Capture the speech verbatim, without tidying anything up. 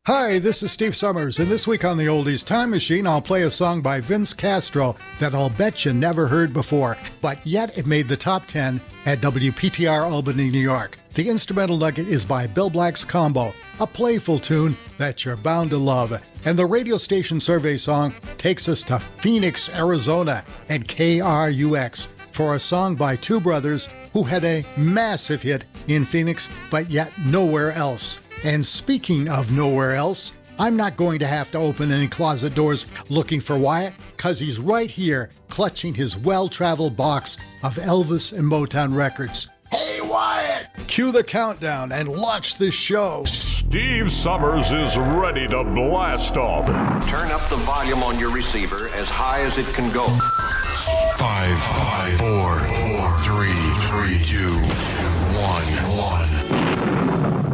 Hi, this is Steve Summers, and this week on the Oldies Time Machine, I'll play a song by Vince Castro that I'll bet you never heard before, but yet it made the top ten at W P T R Albany, New York. The instrumental nugget is by Bill Black's Combo, a playful tune that you're bound to love. And the radio station survey song takes us to Phoenix, Arizona at K R U X for a song by two brothers who had a massive hit in Phoenix, but yet nowhere else. And speaking of nowhere else, I'm not going to have to open any closet doors looking for Wyatt, because he's right here clutching his well-traveled box of Elvis and Motown records. Hey, Wyatt! Cue the countdown and launch this show. Steve Summers is ready to blast off. Turn up the volume on your receiver as high as it can go. Five, five, four, four, three, three, two, one, one.